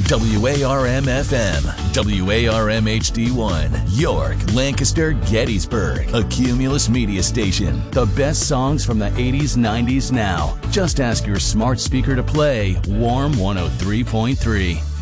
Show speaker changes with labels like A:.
A: WARM-FM, WARM-HD1, York, Lancaster, Gettysburg, a Cumulus media station. The best songs from the 80s, 90s now. Just ask your smart speaker to play Warm 103.3.